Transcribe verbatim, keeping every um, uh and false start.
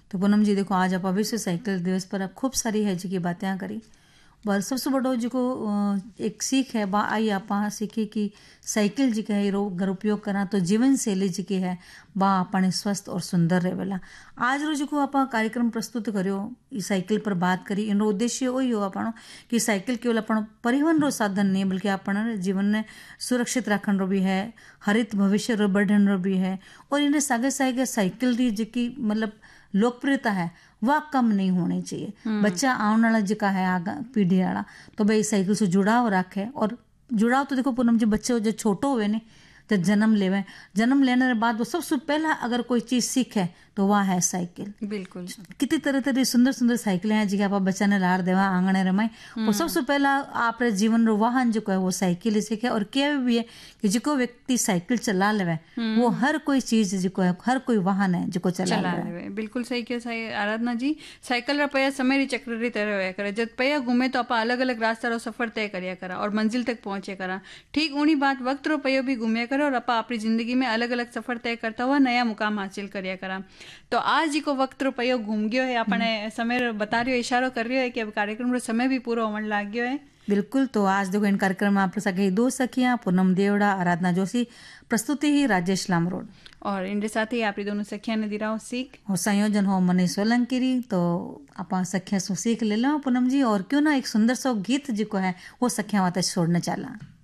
तो पूनम जी देखो, आज आप विश्व साइकिल दिवस पर आप खूब सारी है जी की बातें करी। पर सबसे बड़ो जो एक सीख है बा आई आप सीखी कि साइकिल जी है रो अगर उपयोग करा तो जीवन शैली जी की है बा अपने स्वस्थ और सुंदर रहेला। आज रो जो आप कार्यक्रम प्रस्तुत करो इस साइकिल पर बात करी, इन उद्देश्य वही हो अपन कि साइकिल केवल अपन परिवहन रो साधन नहीं बल्कि अपन जीवन ने सुरक्षित रखन रो भी है, हरित भविष्य रो बढ़न रो भी है। और इन्हें सागे सागे साइकिल री जी मतलब लोकप्रियता है वह कम नहीं होनी चाहिए। बच्चा आने वाला जिका है आगा पीढ़ी वाला तो भाई साइकिल से जुड़ाव रखे। और जुड़ाव तो देखो पूनम जी, बच्चे जो छोटो हुए ने जब जन्म लेवे, जन्म लेने के बाद वो सबसे पहला अगर कोई चीज सीखे तो वह है साइकिल। बिल्कुल। कितनी तरह तरह सुंदर सुंदर साइकिलें हैं जी आप बच्चा ने लाड़ देवा आंगने रमाई। और सबसे पहला आप जीवन रो वाहन जो है वो साइकिल ही सीखे। और क्या भी है कि जो व्यक्ति साइकिल चला लेवे वो हर कोई चीज जो है हर कोई वाहन है जो चला, चला लेवे। बिल्कुल सही किया सही आराधना जी। साइकिल रा पया समय री चक्र री तरह होया करे। जब पया घूमे तो आप अलग अलग रास्ता रो सफर तय करिया करा और मंजिल तक पहुंचे करा। ठीक उन्हीं बात वक्त रो पयो भी घूमिया करा और अपा अपनी जिंदगी में अलग अलग सफर तय करता हुआ नया मुकाम हासिल करिया करा। तो आज जी को वक्त रो पयो घूम गयो है, अपने समय बता रही हो, इशारो कर रही हो कि अब कार्यक्रम रो समय भी पूरा होने लग गयो है। बिल्कुल। तो आज देखो इन कार्यक्रम में आप सके दो सखियां पूनम देवड़ा, आराधना जोशी, प्रस्तुति ही राजेश लामरोड और इनके साथ ही आप दोनों सखियां ने दिराओ सीख और संयोजन हो मनीष सोलंकी। तो आप सखिया सु सीख ले लो पूनम जी। और क्यों ना एक सुंदर सा गीत जो है वो सखिया वाते छोड़ने चला।